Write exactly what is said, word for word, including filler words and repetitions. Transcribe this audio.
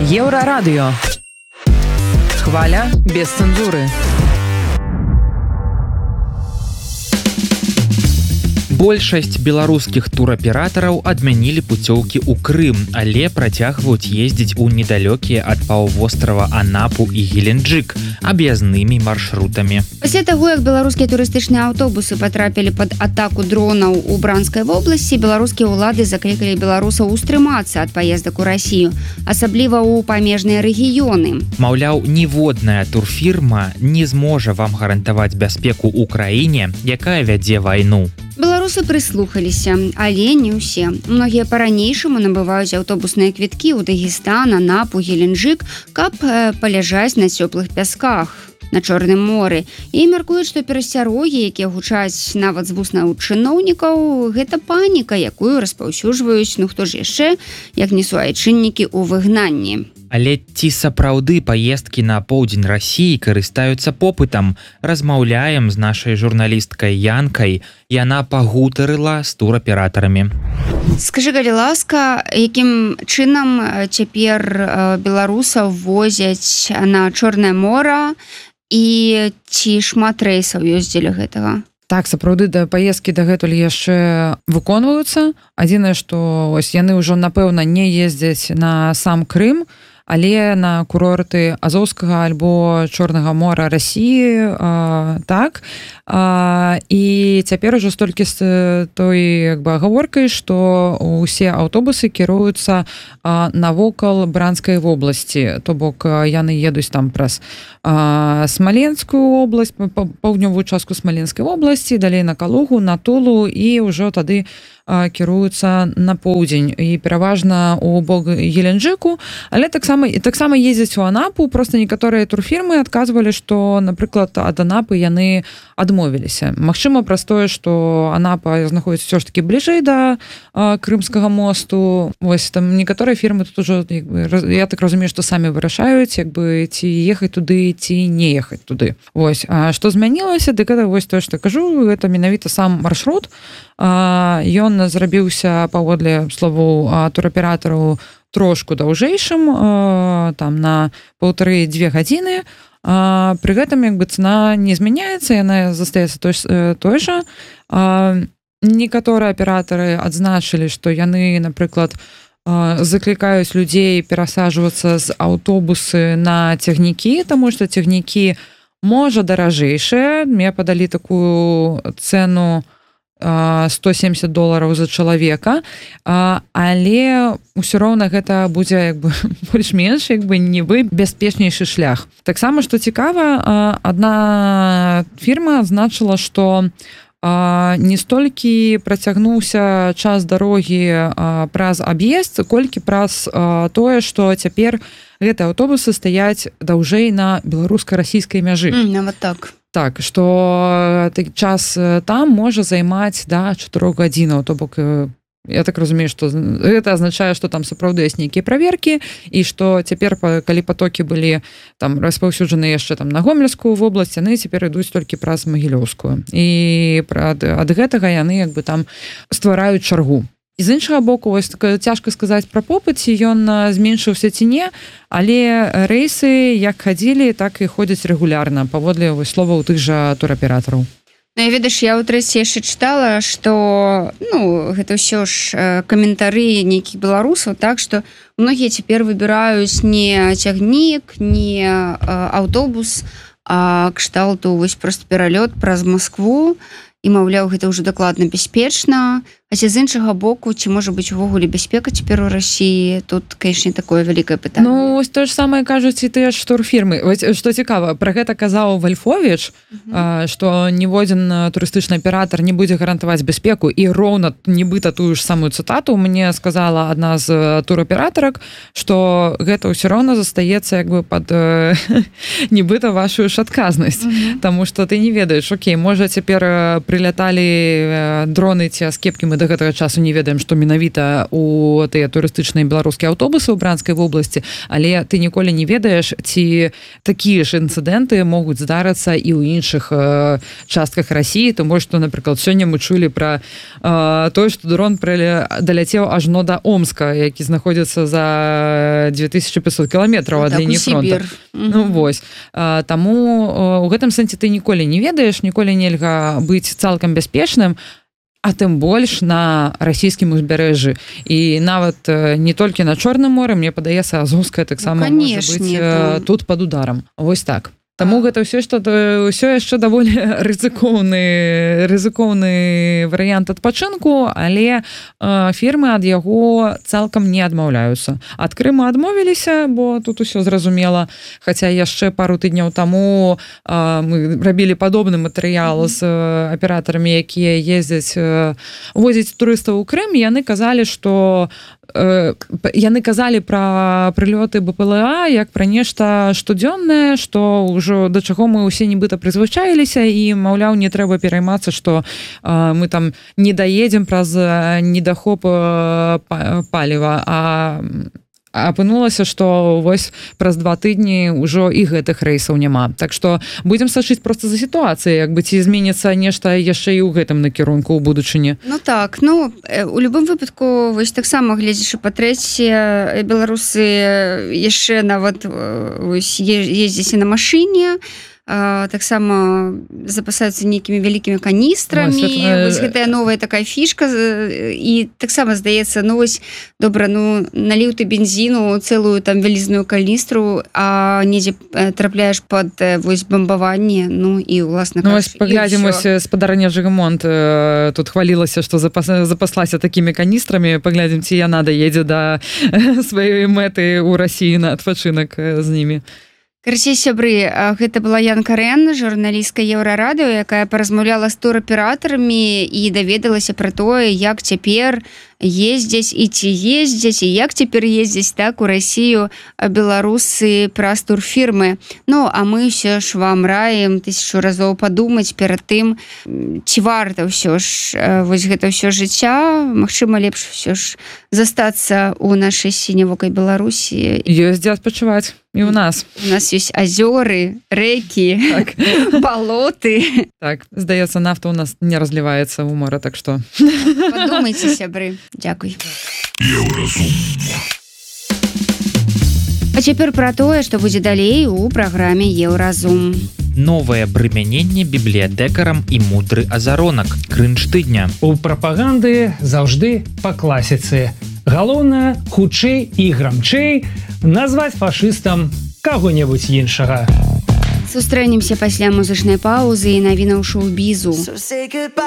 Еўрарадыё. Хваля без цэнзуры. Большасць беларускіх тураператараў адмянілі пуцёўкі ў Крым, але працягваюць ездзіць у недалёкія ад паўвострава Анапу і Геленджик аб'язнымі маршрутамі. Пасля таго, як беларускія турыстычныя аўтобусы патрапілі пад атаку дронаў у Бранскай вобласці, беларускія ўлады заклікалі беларусаў устрымацца ад паездак у Расію, асабліва ў памежныя рэгіёны. Маўляў, ніводная турфірма не зможа вам гарантаваць бяспеку ў краіне, якая вядзе вайну. Беларусы прыслухаліся, але не ўсе. Многія па-ранейшаму набываюць аўтобусныя квіткі ў Дагестан, Анапу, Геленджик, каб э, паляжаць на цёплых пясках на Чорным моры. І мяркуюць, што перасцярогі, якія гучаць нават з вуснаў чыноўнікаў, гэта паніка, якую распаўсюджваюць, ну хто ж яшчэ, як не суайчыннікі ў выгнанні. Але ці сапраўды паездкі на поўдзень Расіі карыстаюцца попытам? Размаўляем з нашай журналісткай Янкай. Яна пагутарыла з тураператарамі. Скажы, калі ласка, якім чынам цяпер беларусаў возяць на Чорнае мора і ці шмат рэйсаў ёсць дзеля гэтага? Так, сапраўды, да паездкі дагэтуль яшчэ выконваюцца. Адзінае, што ось яны ўжо, напэўна, не ездзяць на сам Крым, але на курорты Азоўскага альбо Чорнага мора Расіі, а, так. А, і цяпер ужо столькі з той як бы агаворкай, што ўсе аўтобусы кіруюцца а, навокал Бранскай вобласці, то бок яны едуць там праз а, Смаленскую область, паўднёвую частку Смаленскай обласці, далей на Калугу, на Тулу і ўжо тады а, кіруюцца на поўдзень і пераважна у бок Геленджику, але таксама і таксама ездзяць у Анапу, проста некаторыя турфірмы адказвалі, што, напрыклад, ад Анапы яны адмовіліся. Магчыма, праз тое, што Анапа знаходзіцца ўсё ж такі бліжэй да а, Крымскага мосту. Вось там некаторыя фірмы тут ужо, як бы, я так разумею, што самі вырашаюць, як бы ці ехаць туды, ці не ехаць туды. Вось. А што змянілася, дык гэта вось тое, што кажу, гэта менавіта сам маршрут. А, ён зрабіўся паводле словаў тураператараў трошку даўжэйшым, там на паўтары-дзве гадзіны. А, пры гэтым як бы цана не змяняецца, яна застаецца той, той жа. А, некаторыя аператары адзначылі, што яны, напрыклад, заклікаюць людзей перасаджвацца з аўтобусы на цягнікі, таму што цягнікі можа даражэйшыя. Мне падалі такую цэну сто семьдесят долараў за чалавека, але ўсё роўна гэта будзе як бы больш-менш як бы нібы бяспечнейшы шлях. Таксама, што цікава, адна фірма адзначыла, што не столькі працягнуўся час дарогі праз аб'езд, колькі праз тое, што цяпер гэтыя аўтобусы стаяць даўжэй на беларуска-расійскай мяжы. Mm, нават так. Так, што час там можа займаць да чатырох гадзінаў, то бок я так разумею, што гэта азначае, што там сапраўды ёсць нейкія праверкі і што цяпер, калі патокі былі там распаўсюджаны яшчэ там на Гомельскую вобласць, яны цяпер ідуць толькі праз Магілёўскую. І ад, ад гэтага яны як бы там ствараюць чаргу. І з іншага боку, ось цяжка сказаць пра попыт, ці ён зменшыўся ці не, але рэйсы як хадзілі, так і ходзяць рэгулярна, паводле словаў тых жа тураператараў. Ну, я ведаеш, я ў трэці яшчэ чытала, што ну, гэта ўсё ж каментары нейкіх беларусаў, так што многія цяпер выбіраюць не цягнік, не аўтобус, а кшталту вось проста пералёт праз Маскву, і, маўляў, гэта ўжо дакладна бяспечна. Хаця з іншага боку, ці можа быць увогуле бяспека цяпер у Расіі? Тут, канешне, такое вялікае пытанне. Ну, ось тое ж самае кажуць і тыя ж турфірмы. Што цікава, пра гэта казаў Вальфовіч, uh-huh. што ніводзін турыстычны аператар не будзе гарантаваць бяспеку, і роўна нібыта тую ж самую цытату мне сказала адна з тураператарак, што гэта ўсё роўна застаецца як бы пад нібыта вашу ж адказнасць. Uh-huh. Таму што ты не ведаеш, окей, можа цяпер прыляталі дроны ці аскепкі, мы да гэтага часу не ведаем, што менавіта у тыя турыстычныя беларускія аўтобусы ў Бранскай вобласці, але ты ніколі не ведаеш, ці такія ж інцыдэнты могуць здарыцца і ў іншых э, частках Расіі, тому што, напрыклад, сёння мы чулі пра э, тое, што дрон даляцеў ажно да Омска, які знаходзіцца за дзве тысячы пяцьсот кіламетраў ад лініі фронта. Ну, вось. Э, таму у гэтым сэнсе ты ніколі не ведаеш, ніколі нельга быць цалкам бяспечным, а тым больш на расійскім узбярэжжы. І нават не толькі на Чорным моры, мне падаецца, Азоўская таксама ну, можа быць то... тут пад ударам. Вось так. Таму гэта ўсё, што ўсё яшчэ даволі рызыкоўны рызыкоўны варыянт адпачынку, але э, фірмы ад яго цалкам не адмаўляюцца. Ад Крыма адмовіліся, бо тут усё зразумела, хаця яшчэ пару тыдняў таму э, мы рабілі падобны матэрыял з э, аператарамі, якія ездзяць э, возіць турыстаў у Крым, яны казалі, што яны казалі пра прылёты БПЛА як пра нешта штодзённае, што ўжо да чаго мы ўсе нібыта прызвычаіліся і, маўляў, не трэба пераймацца, што э, мы там не даедзем праз недахоп паліва, а апынулася, што вось праз два тыдні ўжо і гэтых рэйсаў няма. Так што будзем сачыць проста за сітуацыяй, як бы ці зменіцца нешта яшчэ і ў гэтым накірунку ў будучыні. Ну так, ну у любым выпадку вось таксама гледзячы па-трэцяе, беларусы яшчэ нават вось ездзяць на машыне, Uh, таксама запасаюцца нейкімі вялікімі каністрамі. Ну, вось гэтая новая такая фішка і таксама здаецца, ну вось добра, ну наліў ты бензіну цэлую там вялізную каністру, а недзе трапляеш пад вось бамбаванне, ну і уласна ну, вось паглядзім вось спадарня Жыгмонт тут хвалілася, што запас, запаслася такімі каністрамі, паглядзім, ці яна даедзе да сваёй мэты ў Расіі на адпачынак з імі. Карацей, сябры, гэта была Янка Рэн, журналістка Еўрарадыё, якая паразмаўляла з тураператарамі і даведалася пра тое, як цяпер ездзяць і ці ездзяць, і як цяпер ездзяць так у Расію беларусы праз турфірмы. Ну, а мы ўсё ж вам раім тысячу разоў падумаць перад тым, ці варта ўсё ж вось гэта ўсё жыцця, магчыма, лепш ўсё ж застацца ў нашай сінявокай Беларусі. Ёсць дзе адпачываць. І у нас. У нас ёсць азёры, рэкі, так. балоты. Так, здаецца, нафта у нас не разліваецца ў мора, так што... Падумайце, сябры. Дзякуй. А цяпер пра тое, што будзе далей у праграме Еўразум. Новае прымяненне бібліятэкарам і мудры азаронак. Крынж тыдня. У прапаганды заўжды па класіцы. Галоўнае, хутчэй і грамчэй назваць фашыстам каго-небудзь іншага. Сустрэнемся пасля музычнай паўзы і навінаў шоу-бізу.